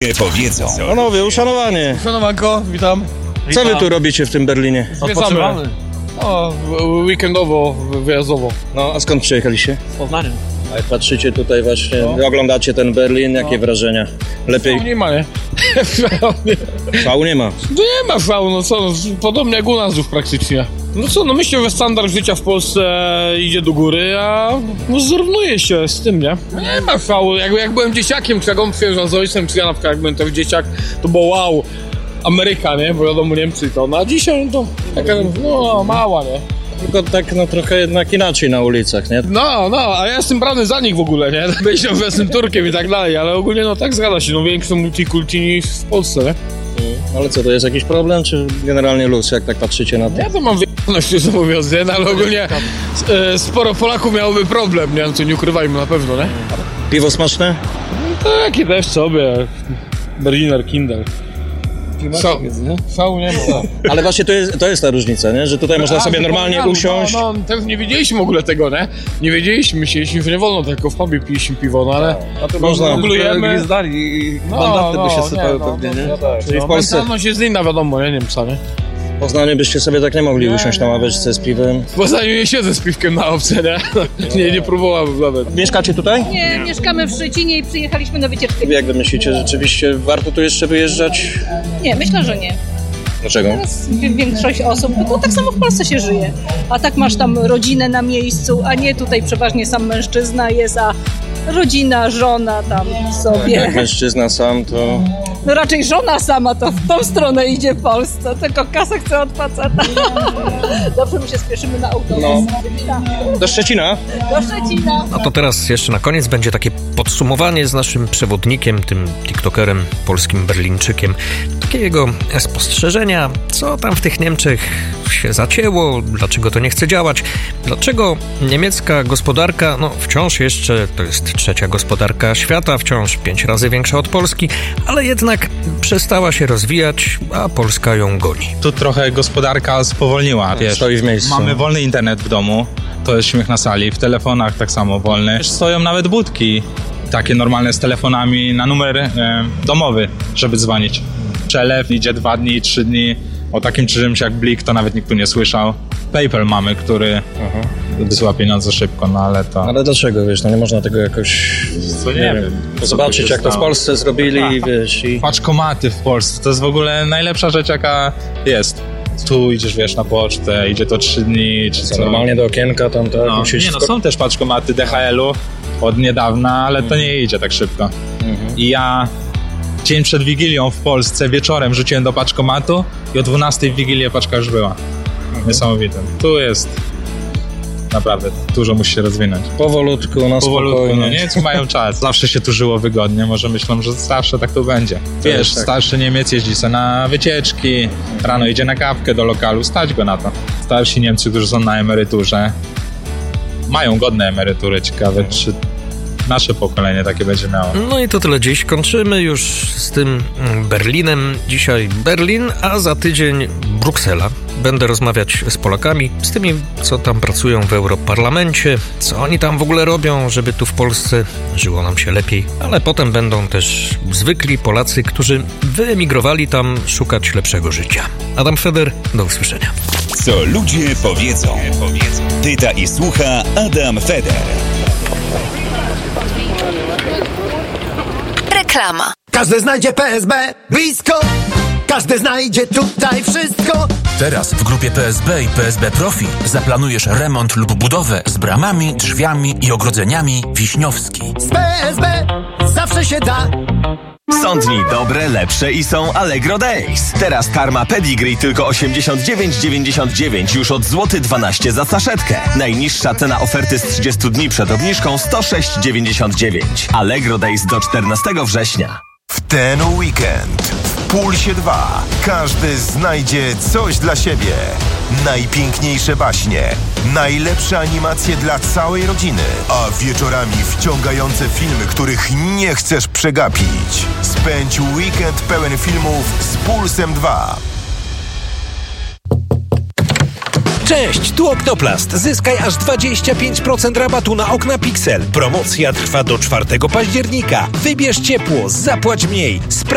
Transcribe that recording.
Ludzie powiedzą. Panowie, uszanowanie. Szanowanko, witam. Co wy tu robicie w tym Berlinie? Odpoczywamy. O, weekendowo, wyjazdowo. No, a skąd przyjechaliście? Z Poznania. A jak patrzycie tutaj właśnie, oglądacie ten Berlin, jakie wrażenia? Lepiej? Szału nie ma, nie? Szału nie ma. No nie ma szału, no co, podobnie jak u nas już praktycznie. No co, no myślę, że standard życia w Polsce idzie do góry, a no zrównuje się z tym, nie? No nie ma szału, jak byłem dzieciakiem, czy jak on przyjeżdżał z ojcem, czy ja na przykład jak byłem też dzieciak, to było wow, Ameryka, nie? Bo wiadomo Niemcy to, no a dzisiaj to taka, no mała, nie? Tylko tak no trochę jednak inaczej na ulicach, nie? No, a ja jestem brany za nich w ogóle, nie? Myślę, że jestem Turkiem i tak dalej, ale ogólnie no tak zgadza się, no większe multikulti niż w Polsce, nie? Ale co, to jest jakiś problem, czy generalnie luz, jak tak patrzycie na to? Ja to mam wyjebane, szczerze mówiąc, nie? No, ale ogólnie sporo Polaków miałoby problem, nie? Co nie ukrywajmy na pewno, nie? Piwo smaczne? No, takie też sobie, Berliner Kindle. Szału nie ma. Ale właśnie to jest ta różnica, nie? Że tutaj można sobie normalnie usiąść. No, też nie wiedzieliśmy w ogóle tego, nie? Nie wiedzieliśmy, myśleliśmy, że nie wolno tylko w pubie piliśmy piwo, no ale... A to można. Regulujemy. Gwizdali i mandaty by się sypały pewnie, nie? Czyli w Polsce... Mentalność jest inna, wiadomo, nie? Niemca, nie? W Poznaniu byście sobie tak nie mogli usiąść na ławeczce z piwem. W Poznaniu nie siedzę z piwkiem na obce, nie? Nie próbowałem nawet. Mieszkacie tutaj? Nie, mieszkamy w Szczecinie i przyjechaliśmy na wycieczkę. Jak wy myślicie, rzeczywiście warto tu jeszcze wyjeżdżać? Nie, myślę, że nie. Dlaczego? Teraz większość osób, bo tak samo w Polsce się żyje. A tak masz tam rodzinę na miejscu, a nie tutaj przeważnie sam mężczyzna jest, a rodzina, żona tam sobie. Jak mężczyzna sam, to... No raczej żona sama to w tą stronę idzie w Polsce, tylko kasę chce od faceta. Dobrze, my się spieszymy na autobus. No. Do Szczecina? Do Szczecina. No to teraz jeszcze na koniec będzie takie podsumowanie z naszym przewodnikiem, tym tiktokerem, polskim Berlińczykiem. Takie jego spostrzeżenia, co tam w tych Niemczech się zacięło, dlaczego to nie chce działać, dlaczego niemiecka gospodarka, no wciąż jeszcze to jest trzecia gospodarka świata, wciąż 5 razy większa od Polski, ale jednak przestała się rozwijać, a Polska ją goni. Tu trochę gospodarka spowolniła, wiesz. Stoi w miejscu. Mamy wolny internet w domu, to jest śmiech na sali, w telefonach tak samo wolny. Stoją nawet budki, takie normalne z telefonami na numer domowy, żeby dzwonić. Przelew idzie 2 dni, 3 dni, o takim czymś jak Blik to nawet nikt tu nie słyszał. PayPal mamy, który wysyła pieniądze szybko, no ale to... Ale dlaczego, wiesz, no nie można tego jakoś... Co nie wiem. Zobaczyć, jak to w Polsce zrobili, wiesz, i... Paczkomaty w Polsce, to jest w ogóle najlepsza rzecz, jaka jest. Tu idziesz, wiesz, na pocztę, idzie to 3 dni, czy co. Normalnie do okienka tam, tak? No, Musisz... nie, no są też paczkomaty DHL-u od niedawna, ale to nie idzie tak szybko. I ja dzień przed Wigilią w Polsce wieczorem rzuciłem do paczkomatu i o 12 w Wigilię paczka już była. Niesamowite. Tu jest naprawdę dużo musi się rozwinąć. Powolutku, na spokojnie. No Niemcy mają czas. Zawsze się tu żyło wygodnie, może myślą, że zawsze tak to będzie. Wiesz, tak. Starszy Niemiec jeździ sobie na wycieczki, rano idzie na kawkę do lokalu, stać go na to. Starsi Niemcy, którzy są na emeryturze, mają godne emerytury. Ciekawe, czy nasze pokolenie takie będzie miało. No i to tyle dziś. Kończymy już z tym Berlinem. Dzisiaj Berlin, a za tydzień Bruksela. Będę rozmawiać z Polakami, z tymi, co tam pracują w Europarlamencie, co oni tam w ogóle robią, żeby tu w Polsce żyło nam się lepiej. Ale potem będą też zwykli Polacy, którzy wyemigrowali tam szukać lepszego życia. Adam Feder, do usłyszenia. Co ludzie powiedzą. Pyta i słucha Adam Feder. Reklama. Każdy znajdzie PSB blisko. Każdy znajdzie tutaj wszystko. Teraz w grupie PSB i PSB Profi zaplanujesz remont lub budowę z bramami, drzwiami i ogrodzeniami Wiśniowski. Z PSB zawsze się da. Są dni dobre, lepsze i są Allegro Days. Teraz karma Pedigree tylko 89,99 już od złoty 12 za saszetkę. Najniższa cena oferty z 30 dni przed obniżką 106,99. Allegro Days do 14 września. W ten weekend w Pulsie 2 każdy znajdzie coś dla siebie. Najpiękniejsze baśnie, najlepsze animacje dla całej rodziny, a wieczorami wciągające filmy, których nie chcesz przegapić. Spędź weekend pełen filmów z Pulsem 2. Cześć, tu Oktoplast. Zyskaj aż 25% rabatu na okna Pixel. Promocja trwa do 4 października. Wybierz ciepło, zapłać mniej.